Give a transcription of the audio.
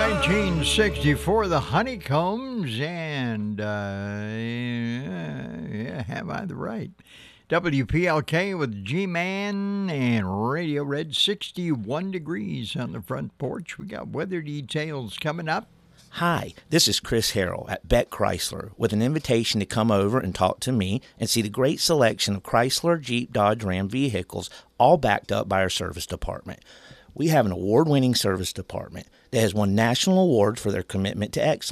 1964, the Honeycombs, and yeah, have I the right? WPLK with G-Man and Radio Red, 61 degrees on the front porch. We got weather details coming up. Hi, this is Chris Harrell at Beck Chrysler with an invitation to come over and talk to me and see the great selection of Chrysler, Jeep, Dodge, Ram vehicles, all backed up by our service department. We have an award-winning service department that has won national awards for their commitment to excellence.